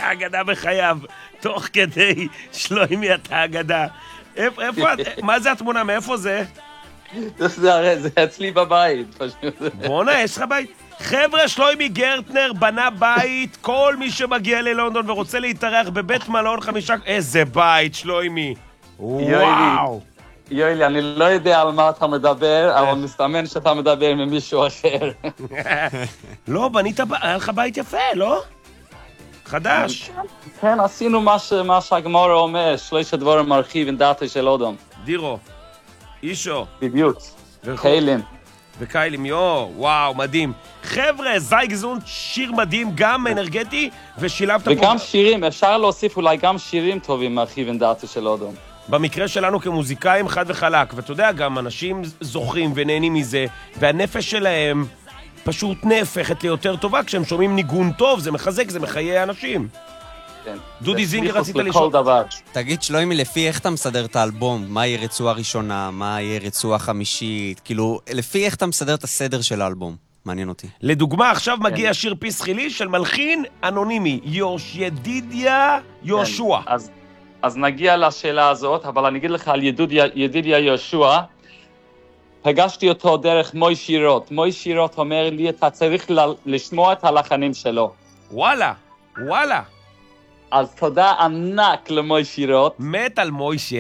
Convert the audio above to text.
אגדה בחייו, תוך כדי שלוימי אתה אגדה. איפה, מה זה התמונה? מאיפה זה? זה אצלי בבית, פשוט. בונה, יש לך בית? חבר'ה, שלוימי גרטנר בנה בית, כל מי שמגיע ללונדון ורוצה להתארח בבית מלון 5... איזה בית, שלוימי. וואו. יואלי, אני לא יודע על מה אתה מדבר, אבל מסתמן שאתה מדבר ממישהו אחר. לא, היה לך בית יפה, לא? חדש. כן, עשינו מה שהגמרא אומר, שלושה דברים מרחיבים דעתו של אדם. דירו, אישו. בדיוק. קיילין. וקיילים, וואו, מדהים. חבר'ה, זייגזון, שיר מדהים, גם אנרגטי, ושילבת פה... וגם שירים, אפשר להוסיף אולי גם שירים טובים מרחיבים דעתו של אדם. במקרה שלנו כמוזיקאים חד וחלק, ואתה יודע, גם אנשים זוכרים ונהנים מזה, והנפש שלהם פשוט נהפכת ליותר טובה, כשהם שומעים ניגון טוב, זה מחזק, זה מחיי האנשים. כן. דודי זינגר, רצית לשאול? תגיד, שלוימי, לפי איך אתה מסדר את האלבום? מה יהיה רצועה ראשונה? מה יהיה רצועה חמישית? כאילו, לפי איך אתה מסדר את הסדר של האלבום? מעניין אותי. לדוגמה, עכשיו מגיע שיר פיסחילי של מלחין אנונימי, ידידיה יהושע. אז נגיע לשאלה הזאת, אבל אני אגיד לך על ידידיה יהושע, פגשתי אותו דרך מוי שירות. מוי שירות אומר לי, אתה צריך לשמוע את הלחנים שלו. וואלה. אז תודה ענק למוי שירות. מת על מוישי,